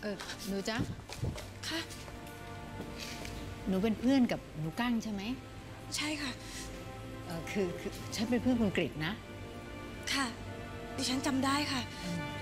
หนูจ๊ะค่ะหนูเป็นเพื่อนกับหนูกั้งใช่ไหมใช่ค่ะคือฉันเป็นเพื่อนคุณกฤษนะค่ะดิฉันจำได้ค่ะ